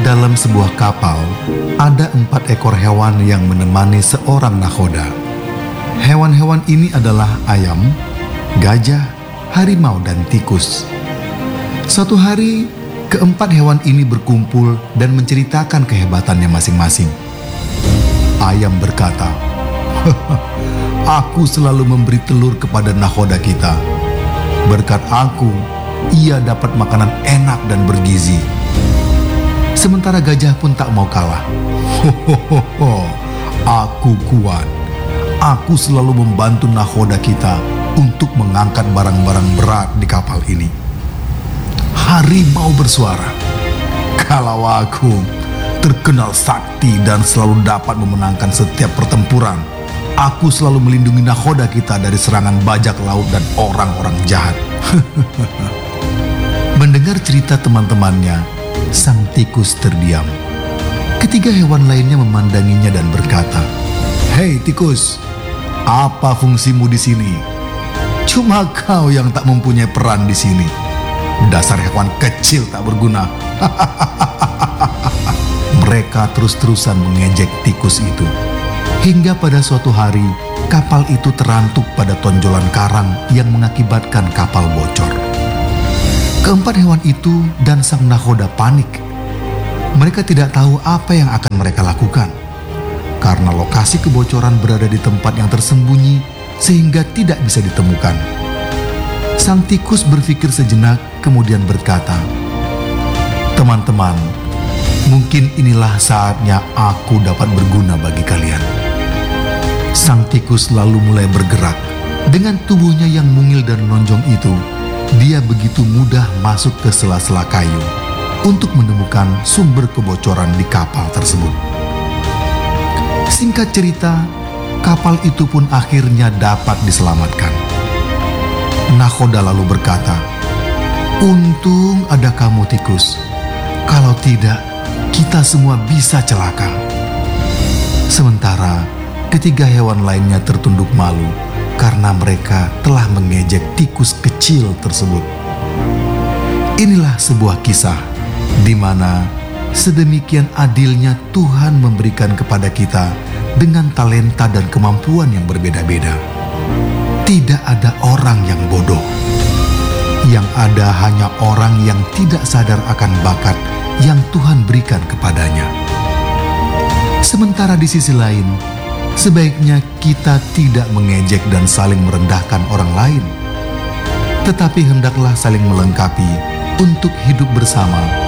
dalam sebuah kapal, ada 4 ekor hewan yang menemani seorang nakhoda. Hewan-hewan ini adalah ayam, gajah, harimau, dan tikus. Suatu hari, keempat hewan ini berkumpul dan menceritakan kehebatannya masing-masing. Ayam berkata, "Aku selalu memberi telur kepada nakhoda kita. Berkat aku, ia dapat makanan enak dan bergizi." Sementara gajah pun tak mau kalah. "Aku kuat. Aku selalu membantu nakhoda kita untuk mengangkat barang-barang berat di kapal ini." Harimau bersuara, "Kalau aku terkenal sakti dan selalu dapat memenangkan setiap pertempuran. Aku selalu melindungi nakhoda kita dari serangan bajak laut dan orang-orang jahat." Mendengar cerita teman-temannya, sang tikus terdiam. Ketiga hewan lainnya memandanginya dan berkata, "Hei tikus, apa fungsimu di sini? Cuma kau yang tak mempunyai peran di sini. Dasar hewan kecil tak berguna." Mereka terus-terusan mengejek tikus itu. Hingga pada suatu hari, kapal itu terantuk pada tonjolan karang yang mengakibatkan kapal bocor. Keempat hewan itu dan sang nakhoda panik. Mereka tidak tahu apa yang akan mereka lakukan, karena lokasi kebocoran berada di tempat yang tersembunyi sehingga tidak bisa ditemukan. Sang tikus berpikir sejenak kemudian berkata, "Teman-teman, mungkin inilah saatnya aku dapat berguna bagi kalian." Sang tikus lalu mulai bergerak. Dengan tubuhnya yang mungil dan menonjong itu, dia begitu mudah masuk ke sela-sela kayu untuk menemukan sumber kebocoran di kapal tersebut. Singkat cerita, kapal itu pun akhirnya dapat diselamatkan. Nakhoda lalu berkata, "Untung ada kamu tikus. Kalau tidak, kita semua bisa celaka." Sementara ketiga hewan lainnya tertunduk malu karena mereka telah mengejek tikus kecil tersebut. Inilah sebuah kisah di mana sedemikian adilnya Tuhan memberikan kepada kita dengan talenta dan kemampuan yang berbeda-beda. Tidak ada orang yang bodoh. Yang ada hanya orang yang tidak sadar akan bakat yang Tuhan berikan kepadanya. Sementara di sisi lain, sebaiknya kita tidak mengejek dan saling merendahkan orang lain, tetapi hendaklah saling melengkapi untuk hidup bersama